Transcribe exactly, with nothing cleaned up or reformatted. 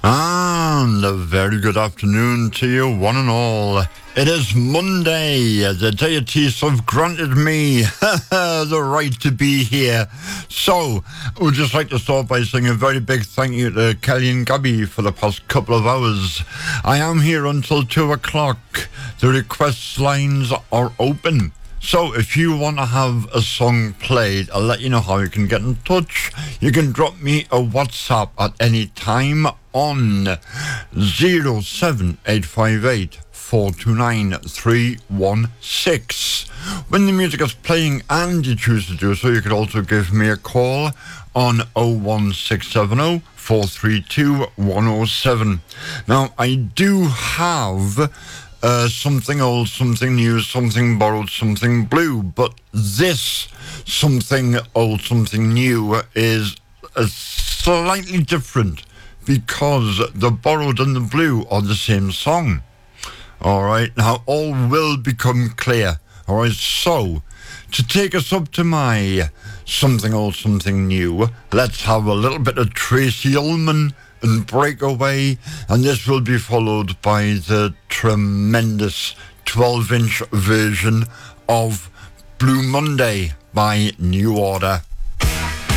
And a very good afternoon to you, one and all. It is Monday. The deities have granted me the right to be here. So, I would just like to start by saying a very big thank you to Kelly and Gabby for the past couple of hours. I am here until two o'clock. The request lines are open. So if you want to have a song played, I'll let you know how you can get in touch. You can drop me a WhatsApp at any time on zero seven eight five eight, four two nine, three one six. When the music is playing and you choose to do so, you could also give me a call on oh one six seven oh, four three two, one oh seven. Now, I do have Uh, something old, something new, something borrowed, something blue. But this something old, something new is uh, slightly different because the borrowed and the blue are the same song. All right, now all will become clear. All right, so to take us up to my something old, something new, let's have a little bit of Tracy Ullman and Breakaway, and this will be followed by the tremendous twelve inch version of Blue Monday by New Order.